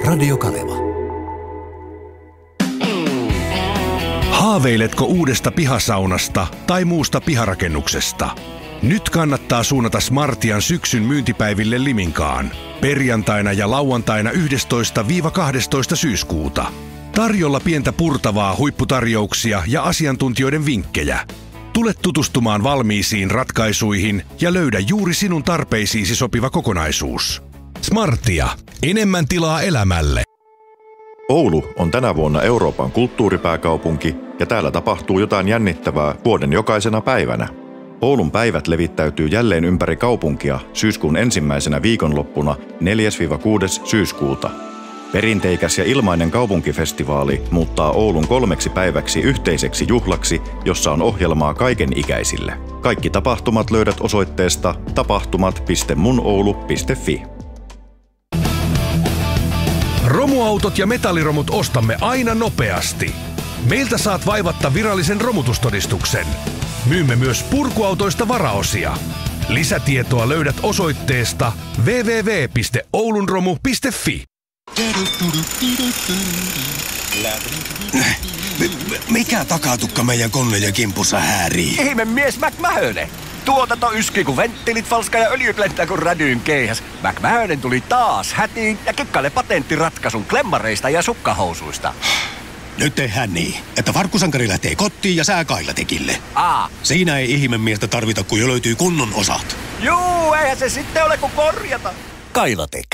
Radio Kaleva. Haaveiletko uudesta pihasaunasta tai muusta piharakennuksesta? Nyt kannattaa suunnata Smartian syksyn myyntipäiville Liminkaan. Perjantaina ja lauantaina 11-12 syyskuuta. Tarjolla pientä purtavaa, huipputarjouksia ja asiantuntijoiden vinkkejä. Tule tutustumaan valmiisiin ratkaisuihin ja löydä juuri sinun tarpeisiisi sopiva kokonaisuus. Smartia. Enemmän tilaa elämälle. Oulu on tänä vuonna Euroopan kulttuuripääkaupunki ja täällä tapahtuu jotain jännittävää vuoden jokaisena päivänä. Oulun päivät levittäytyy jälleen ympäri kaupunkia syyskuun ensimmäisenä viikonloppuna 4-6. syyskuuta. Perinteikäs ja ilmainen kaupunkifestivaali muuttaa Oulun 3 päiväksi yhteiseksi juhlaksi, jossa on ohjelmaa kaiken ikäisille. Kaikki tapahtumat löydät osoitteesta tapahtumat.munoulu.fi. Romuautot ja metalliromut ostamme aina nopeasti. Meiltä saat vaivatta virallisen romutustodistuksen. Myymme myös purkuautoista varaosia. Lisätietoa löydät osoitteesta www.oulunromu.fi. Mikä takatukka meidän koneen kimpussa häärii? Ihme mies McMahone! Tuotanto yski kun venttiilit falska ja öljyt lentää kun rädyyn keihäs. McMahone tuli taas hätiin ja kikkaile patenttiratkaisun klemmareista ja sukkahousuista. Nyt tehdään niin, että farkkusankari lähtee kotiin ja sää Kailatekille. Siinä ei ihme miestä tarvita, kun jo löytyy kunnon osat. Juu, eihän se sitten ole kun korjata. Kailatek.